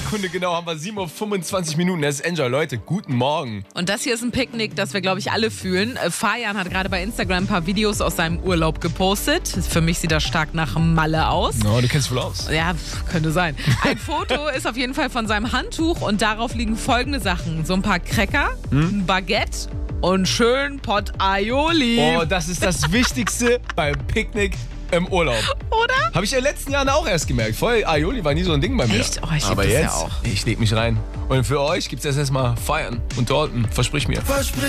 Sekunde genau haben wir 7:25 Uhr. Das ist Enjoy. Leute, guten Morgen. Und das hier ist ein Picknick, das wir, glaube ich, alle fühlen. Fajan hat gerade bei Instagram ein paar Videos aus seinem Urlaub gepostet. Für mich sieht das stark nach Malle aus. No, du kennst wohl aus. Ja, könnte sein. Ein Foto ist auf jeden Fall von seinem Handtuch und darauf liegen folgende Sachen. So ein paar Cracker, ein Baguette und schön Pot Aioli. Oh, das ist das Wichtigste beim Picknick im Urlaub. Oder? Habe ich in den letzten Jahren auch erst gemerkt. Voll, Aioli war nie so ein Ding bei mir. Echt? Oh, ich lieb Aber das ja jetzt, auch. ich leg mich rein. Und für euch gibt's erst mal feiern und Torten. Versprich mir.